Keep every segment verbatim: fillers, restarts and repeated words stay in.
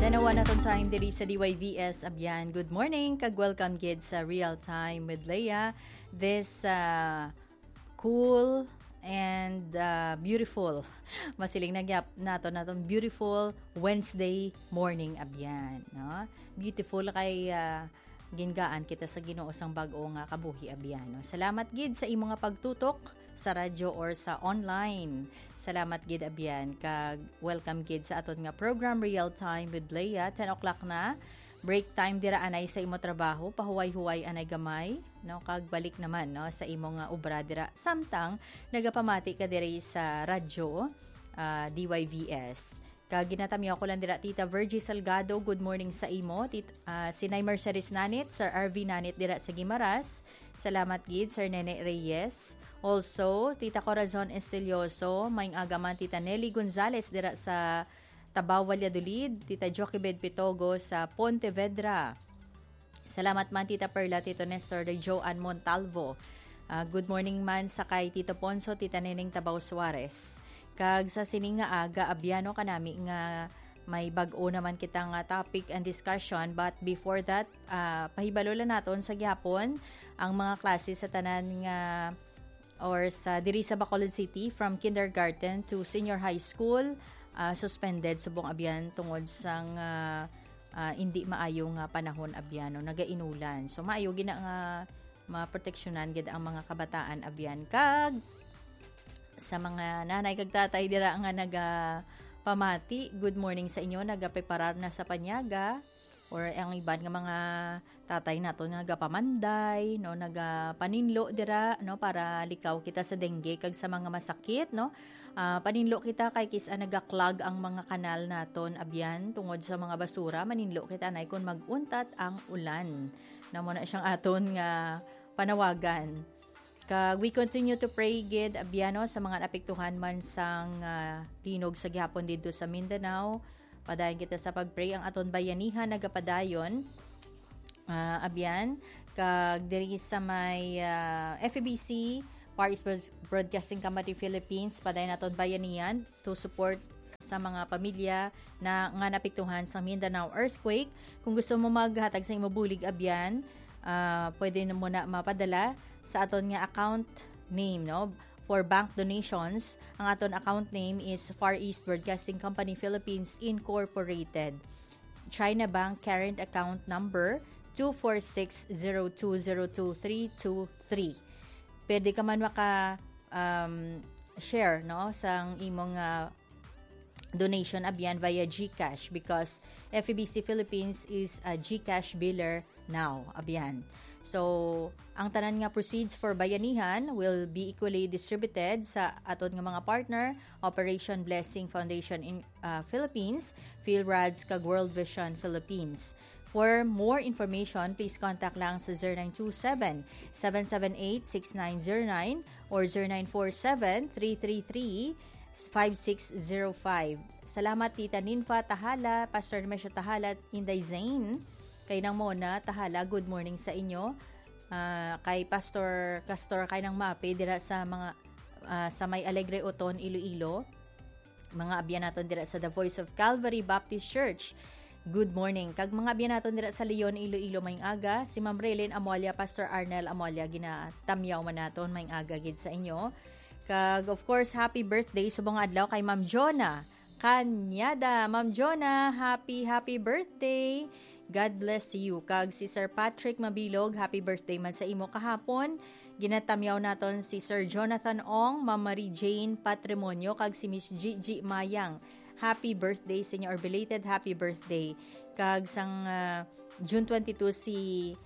Danawa na tong time diri sa D Y V S Abyan. Good morning, kag welcome gid sa Real Time with Leia. This uh, cool and uh, beautiful, masiling nagyap nato naton beautiful Wednesday morning Abyan. No? Beautiful kay uh, gingaan kita sa Ginoo sang bag-o nga kabuhi Abyan. No? Salamat gid sa imo nga pagtutok sa radyo or sa online. Salamat gid Abyan, kag welcome gid sa aton nga program Real Time with Leia. ten o'clock na, break time dira anay sa imo trabaho, pahuway-huway anay gamay, no, kag balik naman no sa imo nga obra dira samtang nagapamati ka diri sa radyo uh, D Y V S. Kag ginatamiyo ko lang dira Tita Virgie Salgado, good morning sa imo. Tita, uh, si Nay Mercedes Nanit, Sir R V Nanit dira sa Gimaras. Salamat gid Sir Nene Reyes. Also, Tita Corazon Estelioso, maing agaman Tita Nelly Gonzales dira sa Tabaw Valladolid, Tita Joquebed Pitogo sa Pontevedra. Salamat man Tita Perla, Tito Nestor de Joan Montalvo. Uh, good morning man sa kay Tito Ponso, Tita Neneng Tabaw Suarez. Kag sa sining nga aga abyano kanami nga may bag-o naman kitang uh, topic and discussion, but before that uh, pahibalo lang naton sa gyapon ang mga klase sa tanan nga or sa diri sa Bacolod City from kindergarten to senior high school uh, suspended subong abyan tungod sang uh, uh, hindi maayo nga panahon abyano nagainulan. So maayo gina nga maproteksyonan gid ang mga kabataan abyan. Kag sa mga nanay kag tatay dira nga naga pamati, good morning sa inyo, nagapreparar na sa panyaga or ang iban nga mga tatay nato nagapamanday no, nagapaninlo dira no para likaw kita sa dengue kag sa mga masakit no. Uh, paninlo kita kay kisa nagaklag ang mga kanal naton abyan tungod sa mga basura, maninlo kita nay kun maguntat ang ulan. Namo na siyang aton nga panawagan. Kag we continue to pray gid abyano sa mga napektuhan man sang uh, linog sa gihapon didto sa Mindanao. Padayon kita sa pagpray ang aton bayanihan nagapadayon uh, abyan kag diri sa may uh, F E B C Far East Broadcasting Company Philippines, padayon aton bayanihan to support sa mga pamilya na nga napektuhan sa Mindanao earthquake. Kung gusto mo maghatag sa imo bulig abyan, uh, pwede na mo na mapadala sa aton nga account name no for bank donations. Ang aton account name is Far East Broadcasting Company Philippines Incorporated. China Bank current account number two four six zero two zero two three two three. Pwede ka man maka um, share no sang imong uh, donation abyan via GCash because F E B C Philippines is a GCash biller now abyan. So, ang tanan nga proceeds for bayanihan will be equally distributed sa aton nga mga partner, Operation Blessing Foundation in uh, Philippines, PhilRads kag World Vision Philippines. For more information, please contact lang sa zero nine two seven, seven seven eight, six nine zero nine or zero nine four seven, three three three, five six zero five. Salamat Tita Ninfa Tahala, Pastor Mesha Tahala, Inday Zane. Kay nang Mona Tahala, good morning sa inyo. Uh, kay Pastor Castor kay nang Mape dira sa mga uh, sa may Alegre Oton, Iloilo. Mga abyan naton dira sa The Voice of Calvary Baptist Church. Good morning. Kag mga abyan naton dira sa Leon, Iloilo mayng aga, si Ma'am Relin Amolia, Pastor Arnel Amolia ginatamyaw man naton mayng aga gid sa inyo. Kag of course, happy birthday subong adlaw kay Ma'am Jonah Kanyada. Ma'am Jonah, happy happy birthday. God bless you. Kag si Sir Patrick Mabilog, happy birthday man sa imo kahapon. Ginatamyaw naton si Sir Jonathan Ong, Ma'am Marie Jane Patrimonio, kag si Miss Gigi Mayang. Happy birthday sa inyo or belated happy birthday. Kag sang uh, June twenty-second si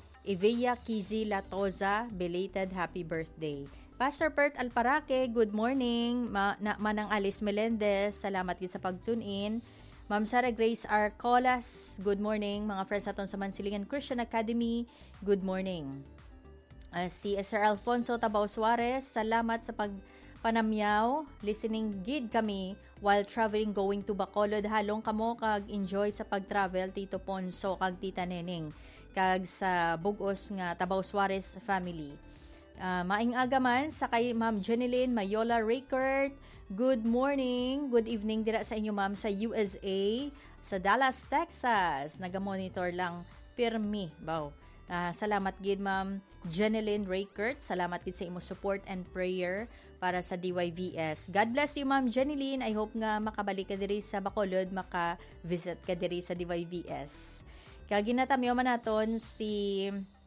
Evea Kizi Latoza, belated happy birthday. Pastor Pert Alparaque, good morning. Ma- na- Manang Alice Melendez, salamat din sa pag-tune in. Ma'am Sarah Grace Arcolas, good morning. Mga friends aton sa Mansilingan Christian Academy, good morning. Uh, si Sir Alfonso Tabaw Suarez, salamat sa pagpanamyaw. Listening gid kami while traveling going to Bacolod. Halong kamo kag enjoy sa pag-travel Tito Ponso kag Tita Neneng. Kag sa bugos nga Tabaw Suarez family. Uh, maing aga man sa kay Ma'am Jeneline Mayola Rickert. Good morning, good evening dira sa inyo ma'am sa U S A, sa Dallas, Texas. Naga-monitor lang pirmi, baw. Uh, salamat gid ma'am Jeneline Raykert. Salamat gid sa imo support and prayer para sa D Y V S. God bless you ma'am Jeneline. I hope nga makabalik ka diri sa Bacolod, maka-visit ka diri sa D Y V S. Kaya ginatamyo man naton si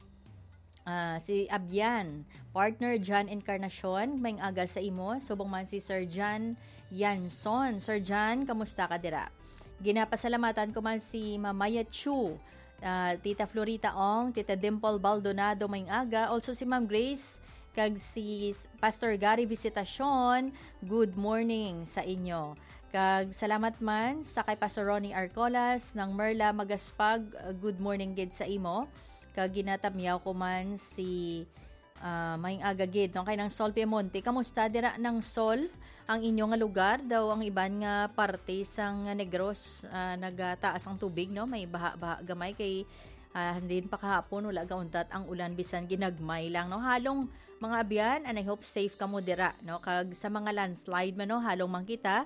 Uh, si Abyan, partner John Encarnacion, may aga sa imo, subong man si Sir John Yanson. Sir John, kamusta ka dira? Ginapasalamatan ko man si Mamaya Chu, uh, Tita Florita Ong, Tita Dimple Baldonado, may aga, also si Ma'am Grace, kag si Pastor Gary Visitacion. Good morning sa inyo. Kag salamat man sa kay Pastor Ronnie Arcolas ng Merla Magaspag. Uh, good morning gid sa imo. Kag ginatamyaw ko man si uh, Maing Agagid no kay ng Sol Piemonte. Kamusta dira ng Sol ang inyong nga lugar? Daw ang iban nga parte sang Negros uh, nagataas ang tubig no, may baha-baha gamay kay uh, din pa kahapon wala gauntat ang ulan bisan ginagmay lang no. Halong mga abyan and I hope safe kamo dira no. Kag sa mga landslide man no, halong man kita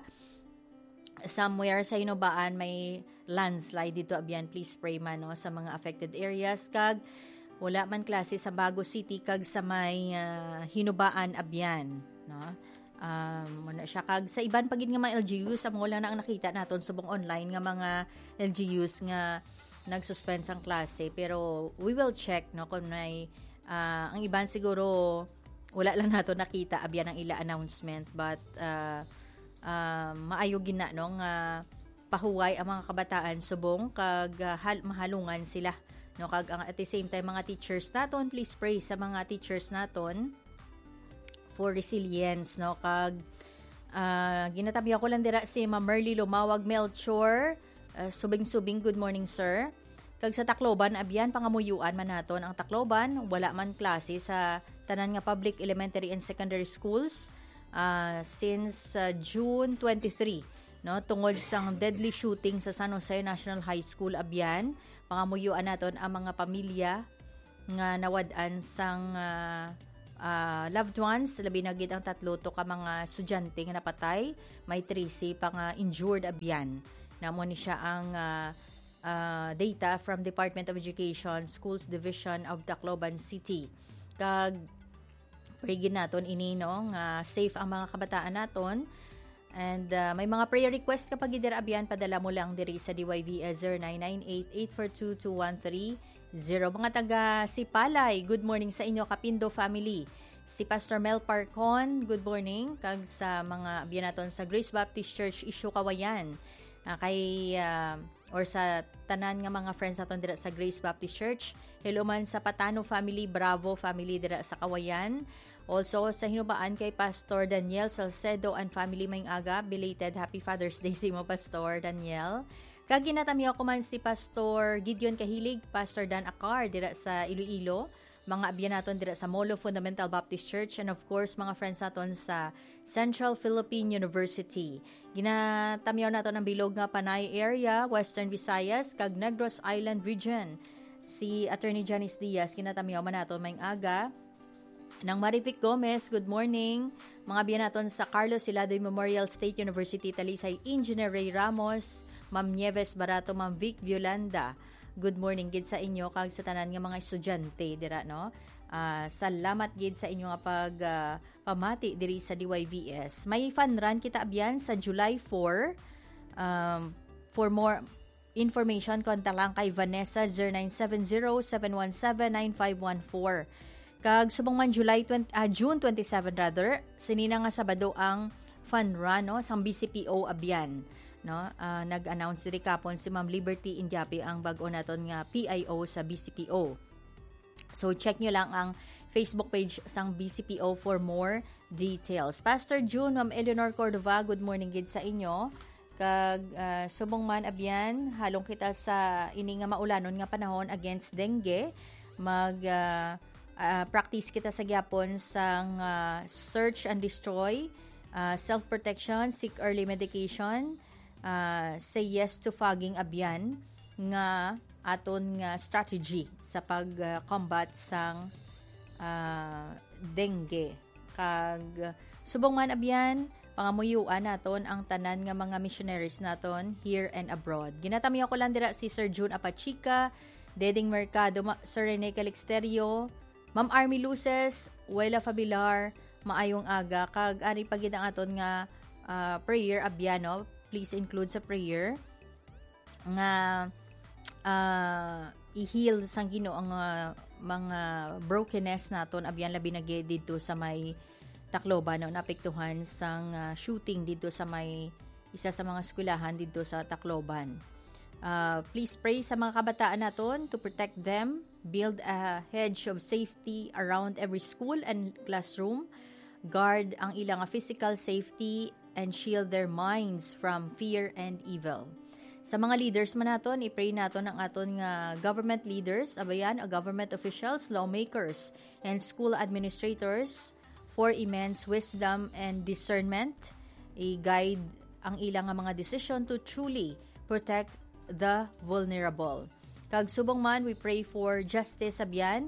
somewhere sa Hinubaan may landslide dito abyan, please pray man no sa mga affected areas. Kag wala man klase sa Bago City kag sa may uh, Hinubaan abyan no. Um muna siya kag sa iban pagid nga mga L G Us amo lang na ang nakita naton subong online nga mga L G Us nga nagsuspend sang klase, pero we will check no kung may uh, ang iban siguro wala lang nato nakita abyan ang ila announcement, but uh, uh, maayo gina no nga pahuway ang mga kabataan subong kag uh, hal- mahalungan sila no. Kag ang at the same time mga teachers naton, please pray sa mga teachers naton for resilience no. Kag uh, ginatabi ako lang dira si Ma'am Merly Lumawag Melchor, uh, subing-subing good morning sir. Kag sa Tacloban abyan pangamuyuan man naton ang Tacloban, wala man klase sa tanan nga public elementary and secondary schools uh, since uh, June twenty-third no, tungod sang deadly shooting sa San Jose National High School abyan. Pangamuyuan naton ang mga pamilya nga nawad-an sang uh, uh, loved ones, labi na gid ang tatlo to ka mga estudyante nga napatay, may trisi pa nga injured abyan. Namo ni siya ang uh, uh, data from Department of Education Schools Division of Tacloban City. Kag prigid naton ini no nga safe ang mga kabataan naton. And uh, may mga prayer request kapag idira abyan, padala mo lang diri sa D Y V S zero nine nine eight, eight four two, two one three zero. Mga taga Sipalay, good morning sa inyo Kapindo family. Si Pastor Mel Parcon, good morning. Kag sa mga abyan naton sa Grace Baptist Church Isyu Kawayan, uh, kay uh, or sa tanan nga mga friends naton dira sa Grace Baptist Church. Hello man sa Patano family, Bravo family dira sa Kawayan. Also, sa Hinubaan kay Pastor Daniel Salcedo and family may aga, belated Happy Father's Day sa mo, Pastor Daniel. Kag ginatamiyo ko man si Pastor Gideon Kahilig, Pastor Dan Akar, dira sa Iloilo, mga abyan naton dira sa Molo Fundamental Baptist Church, and of course, mga friends naton sa Central Philippine University. Ginatamiyo naton ang bilog nga Panay area, Western Visayas, kag Negros Island region. Si Attorney Janice Diaz, ginatamiyo man naton may aga, ng Marivic Gomez, good morning. Mga biyan naton sa Carlos Silado Memorial State University, Talisay, Engineer Ray Ramos, Ma'am Nieves Barato, Ma'am Vic Violanda. Good morning gid sa inyo kag sa tanan nga mga estudyante dira no. Uh, salamat gid sa inyo nga pag uh, pamati diri sa D Y V S. May fun run kita abyan sa July fourth. Um, for more information, kontak lang kay Vanessa zero nine seven zero, seven one seven, nine five one four. Kag subong man July twenty, uh, June twenty-seventh rather, sinina nga Sabado ang fun run no sang B C P O abyan no. Uh, nag-announce diri kapon si Ma'am Liberty Indiapi ang bag-o naton nga P I O sa B C P O. So check nyo lang ang Facebook page sang B C P O for more details. Pastor June, Ma'am Eleanor Cordova, good morning gid sa inyo. Kag uh, subong man abyan, halong kita sa ini nga maulanon nga panahon against dengue. Mag uh, Uh, practice kita sa gyapon sang uh, search and destroy, uh, self-protection, seek early medication, uh, say yes to fogging abyan nga aton nga strategy sa pag-combat uh, sang uh, dengue. Kag subong man abyan, pangamuyuan naton ang tanan nga mga missionaries naton here and abroad. Ginatami ako lang dira si Sir June Apachica, Deding Mercado, Sir Rene Calixterio, Ma'am Army Luces, Wela Fabilar, maayong aga, kag ari pagid ang aton nga uh, prayer abyano, please include sa prayer nga uh, i-heal sang Ginoo ang uh, mga brokenness naton abyan labi na dito sa may Tacloban, no, napektuhan sang uh, shooting dito sa may isa sa mga eskwelahan dito sa Tacloban. Uh, please pray sa mga kabataan naton to protect them, build a hedge of safety around every school and classroom, guard ang ilang physical safety, and shield their minds from fear and evil. Sa mga leaders man naton, i-pray naton ang aton nga government leaders, abayan, o government officials, lawmakers, and school administrators for immense wisdom and discernment, i-guide ang ilang nga mga decision to truly protect the vulnerable. Kag subong man, we pray for justice abyan,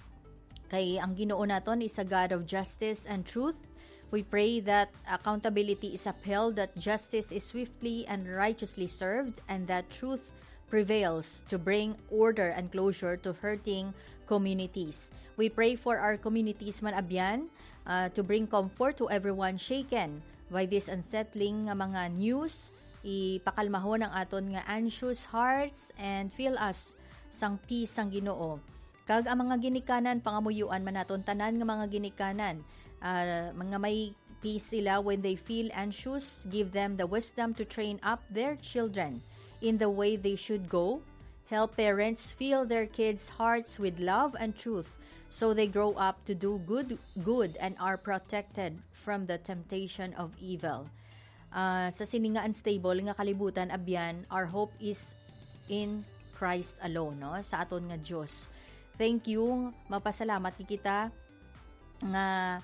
kay ang Ginoo naton is a God of justice and truth. We pray that accountability is upheld, that justice is swiftly and righteously served, and that truth prevails to bring order and closure to hurting communities. We pray for our communities man abyan, uh, to bring comfort to everyone shaken by this unsettling nga mga news. Ipakalmahon ang aton nga anxious hearts and fill us sang peace sang Ginoo. Kag ang mga ginikanan pangamuyuan man naton tanan nga mga ginikanan, uh, mga may peace sila when they feel anxious, give them the wisdom to train up their children in the way they should go. Help parents fill their kids' hearts with love and truth so they grow up to do good good and are protected from the temptation of evil. Uh, sa sininga unstable nga kalibutan abyan, our hope is in Christ alone, no? Sa aton nga Dios. Thank you, mapasalamat ni kita nga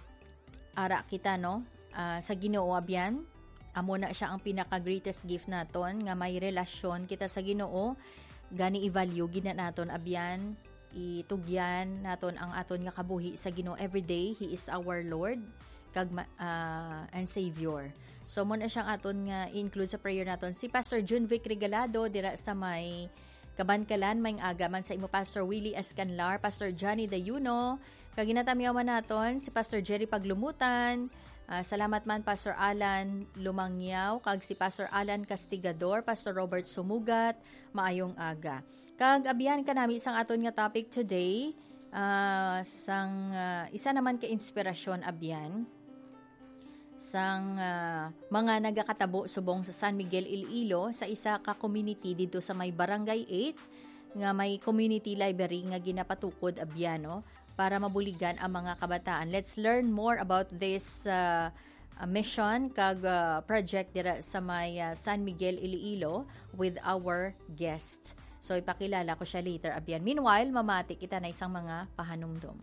ara kita, no? Uh, sa Ginoo abyan, amo na siya ang pinaka greatest gift naton nga may relasyon kita sa Ginoo, gani i-value gina naton abyan, itugyan naton ang aton nga kabuhi sa Ginoo every day. He is our Lord kag uh, and Savior. So mo na siyang aton nga include sa prayer naton si Pastor June Vic Regalado dira sa may Kabankalan, may aga man sa imo Pastor Willie Escanlar, Pastor Johnny Dayuno, kag ginatamiyaw man naton si Pastor Jerry Paglumutan, uh, salamat man Pastor Alan Lumangyaw, kag si Pastor Alan Castigador, Pastor Robert Sumugat, maayong aga. Kag abyan kanami sang aton nga topic today, uh, sang uh, isa naman ka inspirasyon abyan sang uh, mga nagakatabo subong sa San Miguel Iloilo sa isa ka community dito sa may Barangay eight nga may community library nga ginapatukod abyano para mabuligan ang mga kabataan. Let's learn more about this uh, uh, mission kag uh, project dira sa may uh, San Miguel Iloilo with our guest. So ipakilala ko siya later abyan. Meanwhile, mamati kita na isang mga pahanumdom.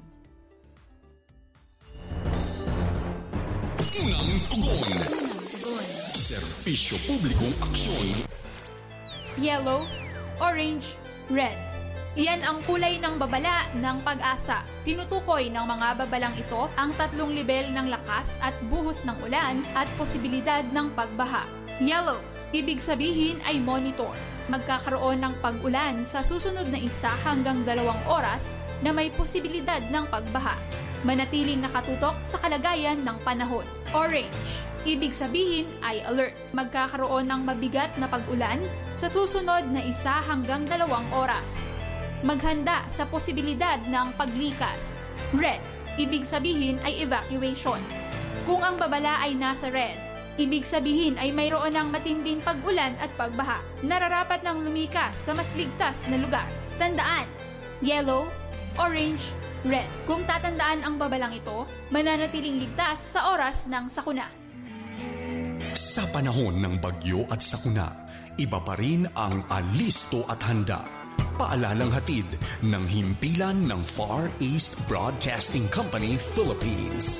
Unang tugon. Unang tugon. Serbisyo publikong aksyon. Yellow, orange, red. Iyan ang kulay ng babala ng pag-asa. Tinutukoy ng mga babalang ito ang tatlong lebel ng lakas at buhos ng ulan at posibilidad ng pagbaha. Yellow, ibig sabihin ay monitor. Magkakaroon ng pag-ulan sa susunod na isa hanggang dalawang oras na may posibilidad ng pagbaha. Manatiling nakatutok sa kalagayan ng panahon. Orange, ibig sabihin ay alert. Magkakaroon ng mabigat na pag-ulan sa susunod na isa hanggang dalawang oras. Maghanda sa posibilidad ng paglikas. Red, ibig sabihin ay evacuation. Kung ang babala ay nasa red, ibig sabihin ay mayroon ng matinding pag-ulan at pagbaha. Nararapat ng lumikas sa mas ligtas na lugar. Tandaan, yellow, orange, red. Kung tatandaan ang babalang ito, mananatiling ligtas sa oras ng sakuna. Sa panahon ng bagyo at sakuna, iba pa rin ang alisto at handa. Paalalang hatid ng himpilan ng Far East Broadcasting Company Philippines.